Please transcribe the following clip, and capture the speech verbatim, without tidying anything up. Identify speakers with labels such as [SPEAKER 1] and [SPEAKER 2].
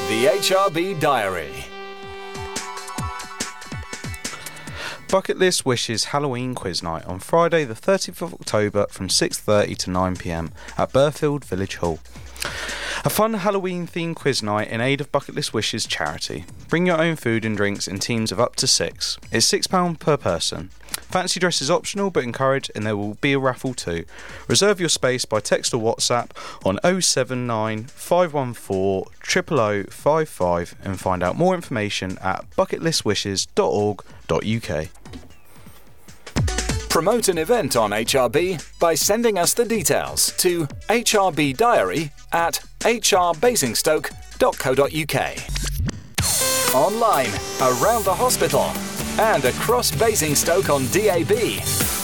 [SPEAKER 1] The H R B Diary.
[SPEAKER 2] Bucket List Wishes Halloween Quiz Night on Friday the thirtieth of October from six thirty to nine p m at Burfield Village Hall. A fun Halloween-themed quiz night in aid of Bucket List Wishes charity. Bring your own food and drinks in teams of up to six. It's six pounds per person. Fancy dress is optional but encouraged, and there will be a raffle too. Reserve your space by text or WhatsApp on oh seven nine, five one four, zero zero zero five five and find out more information at bucket list wishes dot org dot U K.
[SPEAKER 1] Promote an event on H R B by sending us the details to H R B Diary at h r basingstoke dot co dot U K. Online, around the hospital, and across Basingstoke on D A B.